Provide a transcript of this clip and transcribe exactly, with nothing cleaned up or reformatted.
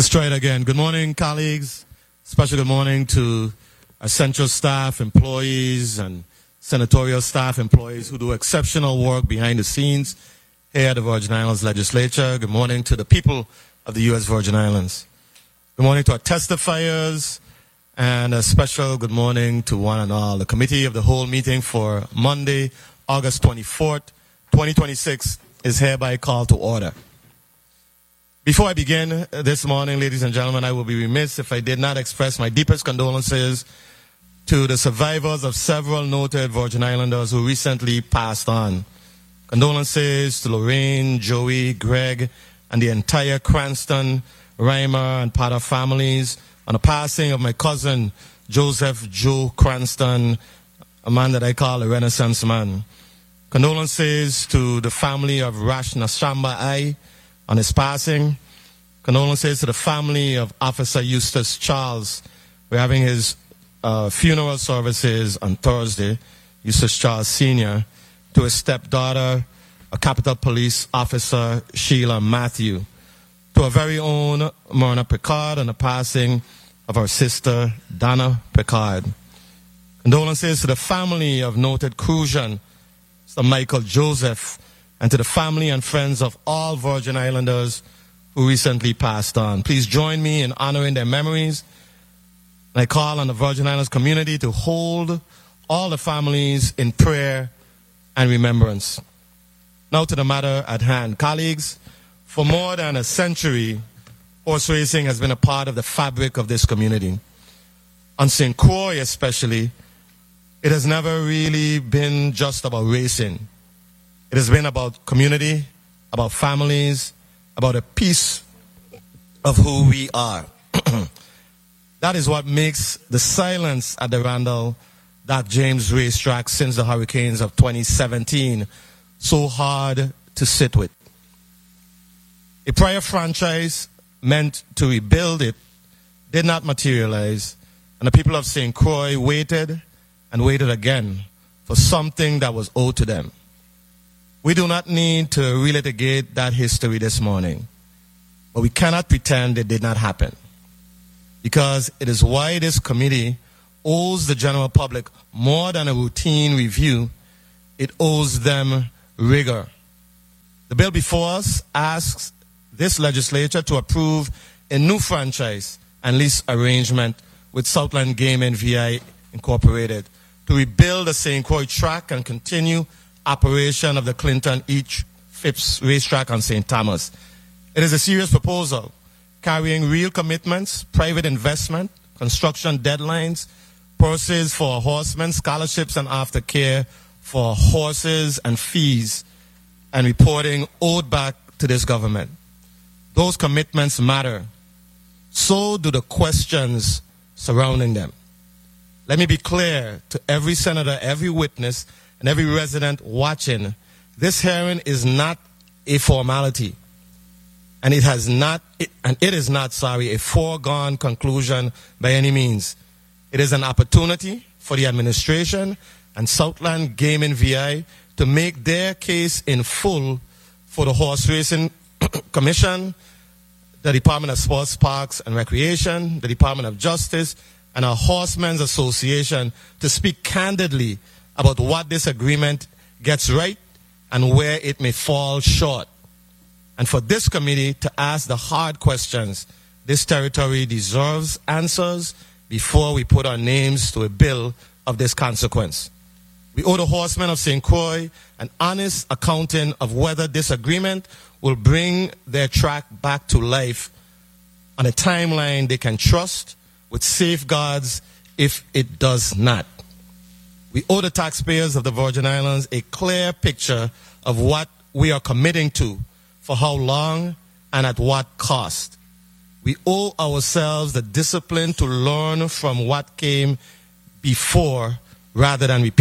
Let's try it again. Good morning, colleagues. Special good morning to our central staff, employees, and senatorial staff, employees who do exceptional work behind the scenes here at the Virgin Islands Legislature. Good morning to the people of the U S Virgin Islands. Good morning to our testifiers, and a special good morning to one and all. The committee of the whole meeting for Monday, August twenty-fourth, twenty twenty-six is hereby called to order. Before I begin this morning, ladies and gentlemen, I will be remiss if I did not express my deepest condolences to the survivors of several noted Virgin Islanders who recently passed on. Condolences to Lorraine, Joey, Greg, and the entire Cranston, Reimer, and Potter families on the passing of my cousin, Joseph Joe Cranston, a man that I call a Renaissance man. Condolences to the family of Rash Nashamba I on his passing. Condolences to the family of Officer Eustace Charles. We're having his uh, funeral services on Thursday, Eustace Charles Senior, to his stepdaughter, a Capitol Police Officer, Sheila Matthew, to our very own Myrna Picard on the passing of our sister, Donna Picard. Condolences to the family of noted Crucian, Sir Michael Joseph, and to the family and friends of all Virgin Islanders who recently passed on. Please join me in honoring their memories. And I call on the Virgin Islands community to hold all the families in prayer and remembrance. Now to the matter at hand. Colleagues, for more than a century, horse racing has been a part of the fabric of this community. On Saint Croix especially, it has never really been just about racing. It has been about community, about families, about a piece of who we are. That is what makes the silence at the Randall Doc James Racetrack since the hurricanes of twenty seventeen so hard to sit with. A prior franchise meant to rebuild it did not materialize, and the people of Saint Croix waited and waited again for something that was owed to them. We do not need to relitigate that history this morning, but we cannot pretend it did not happen, because it is why this committee owes the general public more than a routine review. It owes them rigor. The bill before us asks this legislature to approve a new franchise and lease arrangement with Southland Gaming V I Incorporated to rebuild the Saint Croix track and continue operation of the Clinton H. Phipps racetrack on Saint Thomas. It is a serious proposal carrying real commitments, private investment, construction deadlines, purses for horsemen, scholarships and aftercare for horses, and fees and reporting owed back to this government. Those commitments matter. So do the questions surrounding them. Let me be clear to every senator, every witness, and every resident watching, this hearing is not a formality, and it has not, it, and it is not, sorry, a foregone conclusion by any means. It is an opportunity for the administration and Southland Gaming V I to make their case in full for the Horse Racing Commission, the Department of Sports, Parks and Recreation, the Department of Justice, and our Horsemen's Association to speak candidly about what this agreement gets right and where it may fall short. And for this committee to ask the hard questions. This territory deserves answers before we put our names to a bill of this consequence. We owe the horsemen of Saint Croix an honest accounting of whether this agreement will bring their track back to life on a timeline they can trust, with safeguards if it does not. We owe the taxpayers of the Virgin Islands a clear picture of what we are committing to, for how long, and at what cost. We owe ourselves the discipline to learn from what came before rather than repeat.